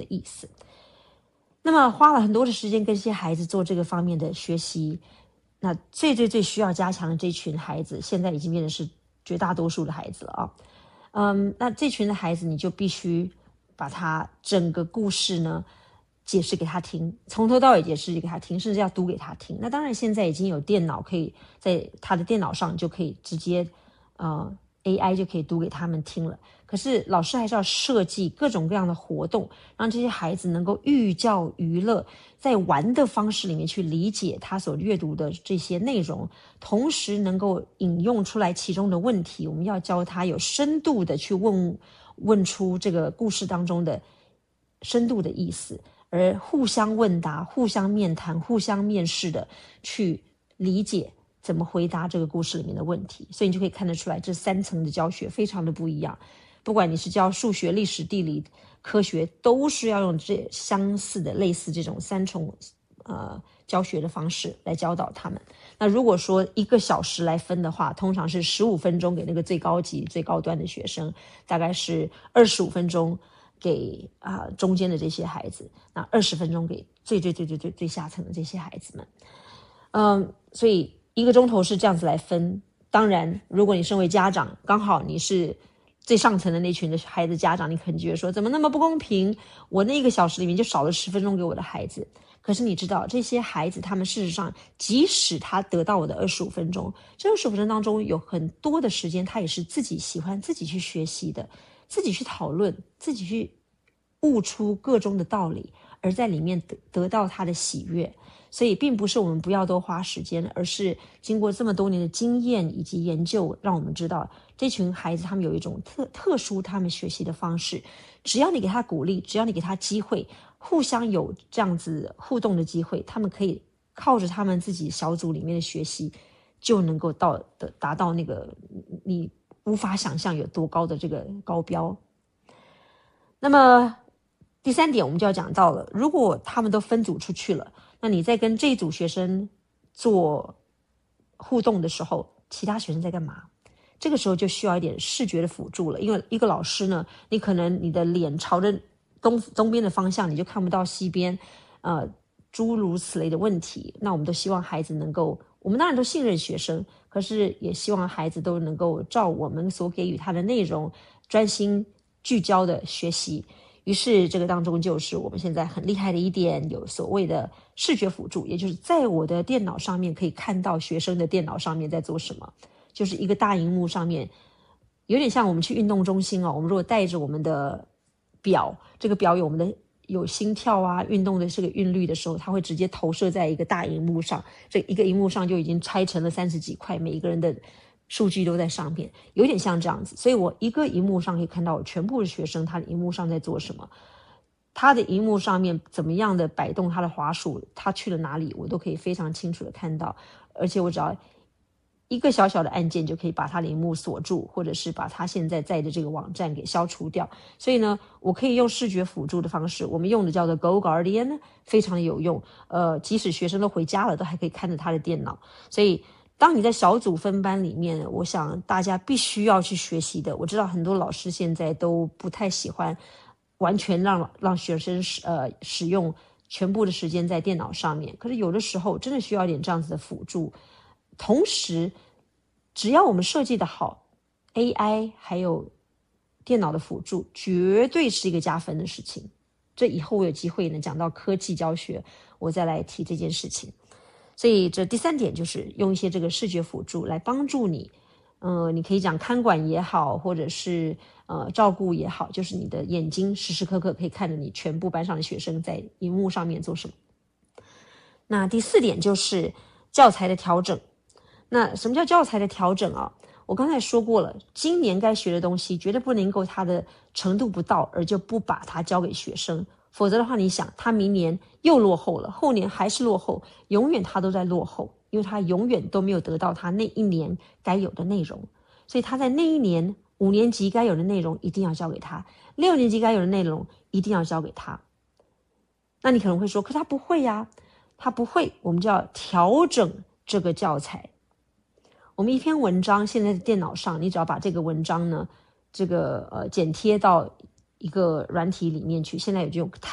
意思。那么花了很多的时间跟这些孩子做这个方面的学习，那最需要加强的这群孩子，现在已经变成是绝大多数的孩子了啊。那这群的孩子你就必须把他整个故事呢解释给他听，从头到尾解释给他听，甚至要读给他听。那当然现在已经有电脑可以在他的电脑上就可以直接AI 就可以读给他们听了。可是老师还是要设计各种各样的活动，让这些孩子能够寓教于乐，在玩的方式里面去理解他所阅读的这些内容，同时能够引用出来其中的问题。我们要教他有深度的去问出这个故事当中的深度的意思，而互相问答、互相面谈、互相面试的去理解怎么回答这个故事里面的问题。所以你就可以看得出来，这3层的教学非常的不一样。不管你是教数学、历史、地理、科学，都是要用这相似的、类似这种3重教学的方式来教导他们。那如果说1个小时来分的话，通常是15分钟给那个最高级、最高端的学生，大概是25分钟给中间的这些孩子，那20分钟给最下层的这些孩子们。所以1个钟头是这样子来分。当然，如果你身为家长，刚好你是最上层的那群的孩子家长，你可能觉得说怎么那么不公平，我那1个小时里面就少了10分钟给我的孩子。可是你知道，这些孩子他们事实上即使他得到我的25分钟，这25分钟当中有很多的时间他也是自己喜欢自己去学习的，自己去讨论，自己去悟出个中的道理，而在里面得到他的喜悦。所以并不是我们不要多花时间，而是经过这么多年的经验以及研究，让我们知道这群孩子他们有一种特殊他们学习的方式。只要你给他鼓励，只要你给他机会，互相有这样子互动的机会，他们可以靠着他们自己小组里面的学习，就能够达到那个你无法想象有多高的这个高标。那么第3点我们就要讲到了，如果他们都分组出去了，那你在跟这一组学生做互动的时候，其他学生在干嘛？这个时候就需要一点视觉的辅助了。因为一个老师呢，你可能你的脸朝着东边的方向，你就看不到西边，诸如此类的问题。那我们都希望孩子能够，我们当然都信任学生，可是也希望孩子都能够照我们所给予他的内容，专心聚焦的学习。于是这个当中就是我们现在很厉害的一点，有所谓的视觉辅助，也就是在我的电脑上面可以看到学生的电脑上面在做什么，就是一个大荧幕上面，有点像我们去运动中心我们如果带着我们的表，这个表有我们的有心跳啊、运动的这个韵律的时候，它会直接投射在一个大荧幕上，这一个荧幕上就已经拆成了30几块，每一个人的数据都在上面，有点像这样子。所以我一个荧幕上可以看到我全部的学生他的荧幕上在做什么，他的荧幕上面怎么样的摆动他的滑鼠，他去了哪里，我都可以非常清楚的看到。而且我只要一个小小的按键就可以把他的荧幕锁住，或者是把他现在在的这个网站给消除掉。所以呢，我可以用视觉辅助的方式，我们用的叫做 Go Guardian， 非常的有用。即使学生都回家了，都还可以看着他的电脑。所以当你在小组分班里面，我想大家必须要去学习的。我知道很多老师现在都不太喜欢完全让学生使用全部的时间在电脑上面，可是有的时候真的需要一点这样子的辅助。同时只要我们设计的好， AI 还有电脑的辅助绝对是一个加分的事情。这以后我有机会呢讲到科技教学，我再来提这件事情。所以这第3点就是用一些这个视觉辅助来帮助你，你可以讲看管也好，或者是照顾也好，就是你的眼睛时时刻刻可以看着你全部班上的学生在荧幕上面做什么。那第4点就是教材的调整。那什么叫教材的调整啊？我刚才说过了，今年该学的东西绝对不能够它的程度不到而就不把它交给学生，否则的话你想他明年又落后了，后年还是落后，永远他都在落后，因为他永远都没有得到他那一年该有的内容。所以他在那一年5年级该有的内容一定要交给他，6年级该有的内容一定要交给他。那你可能会说，可是他不会呀。他不会，我们就要调整这个教材。我们一篇文章现在在电脑上，你只要把这个文章呢，这个剪贴到一个软体里面去，现在有这种